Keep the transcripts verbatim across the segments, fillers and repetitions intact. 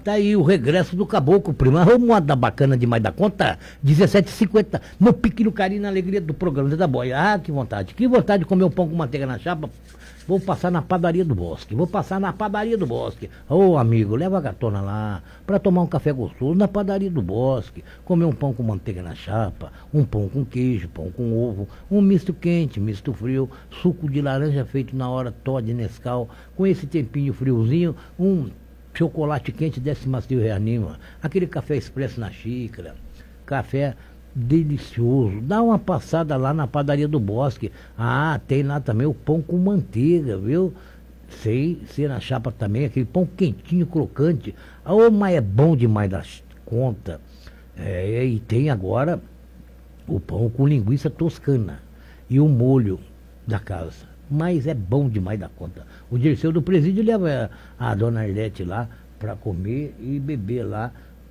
Tá aí o regresso do caboclo, prima. Uma moda bacana demais da conta. dezessete e cinquenta, no pique no carinho, na alegria do programa Zé da Boia. Ah, que vontade. Que vontade de comer um pão com manteiga na chapa. Vou passar na padaria do Bosque. Vou passar na padaria do Bosque. Ô, oh, amigo, leva a gatona lá pra tomar um café gostoso na padaria do Bosque. Comer um pão com manteiga na chapa, um pão com queijo, pão com ovo, um misto quente, misto frio, suco de laranja feito na hora, Toddy Nescau. Com esse tempinho friozinho, um chocolate quente desce macio e reanima. Aquele café expresso na xícara. Café delicioso. Dá uma passada lá na padaria do Bosque. Ah, tem lá também o pão com manteiga, viu? Sei, sei na chapa também, aquele pão quentinho, crocante. Oh, mas é bom demais da conta. É, e tem agora o pão com linguiça toscana e o molho da casa. Mas é bom demais da conta. O Dirceu do Presídio leva a, a dona Arlete lá para comer e beber lá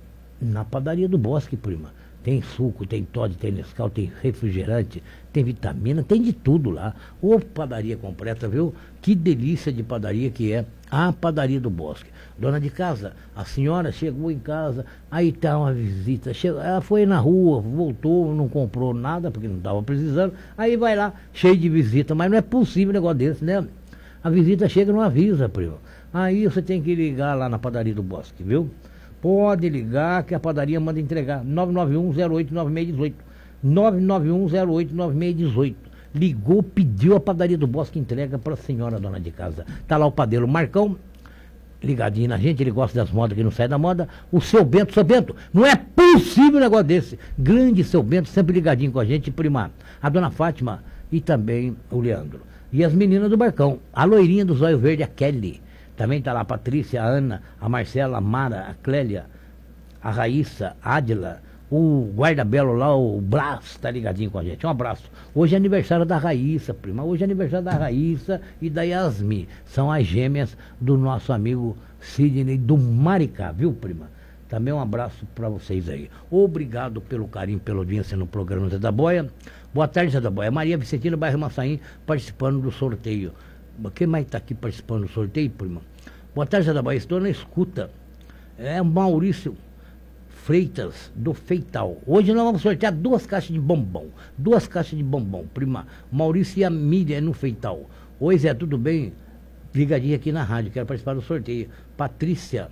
na padaria do Bosque, prima. Tem suco, tem Toddy, tem Nescau, tem refrigerante, tem vitamina, tem de tudo lá. Ô, padaria completa, viu? Que delícia de padaria que é a padaria do Bosque. Dona de casa, a senhora chegou em casa, aí tá uma visita. Chegou, ela foi na rua, voltou, não comprou nada, porque não estava precisando. Aí vai lá, cheio de visita, mas não é possível um negócio desse, né? A visita chega e não avisa, primo. Aí você tem que ligar lá na padaria do Bosque, viu? Pode ligar que a padaria manda entregar. nove nove um zero oito nove seis um oito. nove nove um zero oito nove seis um oito. Ligou, pediu a padaria do Bosque, entrega para a senhora dona de casa. Tá lá o padeiro Marcão, ligadinho na gente, ele gosta das modas que não sai da moda. O seu Bento, seu Bento, não é possível um negócio desse. Grande seu Bento, sempre ligadinho com a gente, prima. A dona Fátima e também o Leandro. E as meninas do Barcão, a loirinha do zóio verde, a Kelly. Também tá lá a Patrícia, a Ana, a Marcela, a Mara, a Clélia, a Raíssa, a Adila, o guarda-belo lá, o Blas, tá ligadinho com a gente. Um abraço. Hoje é aniversário da Raíssa, prima. Hoje é aniversário da Raíssa e da Yasmi. São as gêmeas do nosso amigo Sidney do Maricá, viu, prima? Também um abraço para vocês aí. Obrigado pelo carinho, pela audiência no programa Zé da Boia. Boa tarde, Zé da Boia. Maria Vicentina, bairro Massaim, participando do sorteio. Quem mais está aqui participando do sorteio, prima? Boa tarde, Zé da Bahia. Estou na escuta. É Maurício Freitas, do Feital. Hoje nós vamos sortear duas caixas de bombom. Duas caixas de bombom, prima. Maurício e a Mídia no Feital. Oi, Zé, tudo bem? Ligadinho aqui na rádio, quero participar do sorteio. Patrícia.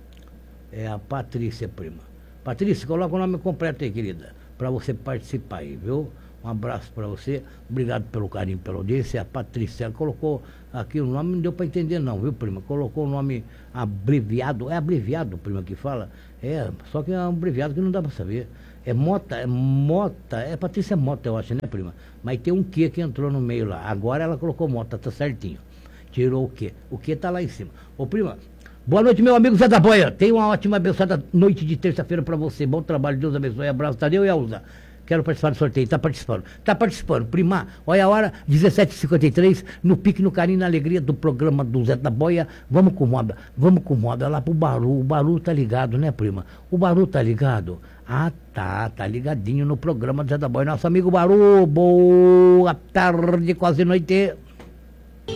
É a Patrícia, prima. Patrícia, coloca o nome completo aí, querida, para você participar aí, viu? Um abraço para você, obrigado pelo carinho, pela audiência. A Patrícia, ela colocou aqui o nome, não deu para entender não, viu, prima? Colocou o nome abreviado, é abreviado, prima, que fala? É, só que é um abreviado que não dá para saber. É Mota, é Mota, é Patrícia Mota, eu acho, né, prima? Mas tem um que que entrou no meio lá, agora ela colocou Mota, tá certinho. Tirou o que? O que tá lá em cima. Ô, prima, boa noite, meu amigo Zé da Boia. Tenha uma ótima, abençoada noite de terça-feira para você. Bom trabalho, Deus abençoe. Abraço, Tadeu e Elza. Quero participar do sorteio, está participando. Está participando. Prima, olha a hora, dezessete e cinquenta e três, no pique, no carinho, na alegria do programa do Zé da Boia. Vamos com moda, vamos com moda lá pro Baru. O Baru tá ligado, né, prima? O Baru tá ligado? Ah, tá, tá ligadinho no programa do Zé da Boia. Nosso amigo Baru, boa tarde, quase noite.